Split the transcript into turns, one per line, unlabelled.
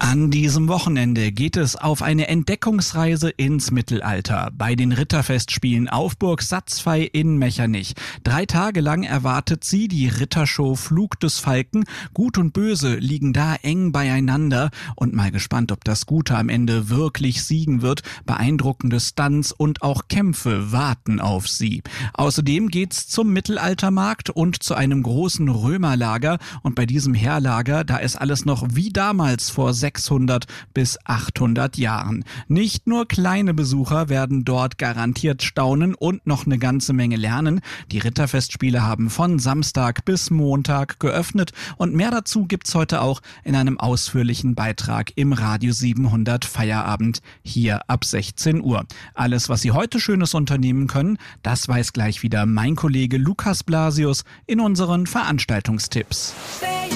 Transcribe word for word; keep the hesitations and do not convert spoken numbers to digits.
An diesem Wochenende geht es auf eine Entdeckungsreise ins Mittelalter bei den Ritterfestspielen auf Burg Satzvey in Mechernich. Drei Tage lang erwartet sie die Rittershow Flug des Falken. Gut und Böse liegen da eng beieinander und mal gespannt, ob das Gute am Ende wirklich siegen wird. Beeindruckende Stunts und auch Kämpfe warten auf sie. Außerdem geht's zum Mittelaltermarkt und zu einem großen Römerlager, und bei diesem Heerlager, da ist alles noch wie damals vor sechshundert bis achthundert Jahren. Nicht nur kleine Besucher werden dort garantiert staunen und noch eine ganze Menge lernen. Die Ritterfestspiele haben von Samstag bis Montag geöffnet und mehr dazu gibt's heute auch in einem ausführlichen Beitrag im Radio siebenhundert Feierabend hier ab sechzehn Uhr. Alles, was Sie heute Schönes unternehmen können, das weiß gleich wieder mein Kollege Lukas Blasius in unseren Veranstaltungstipps.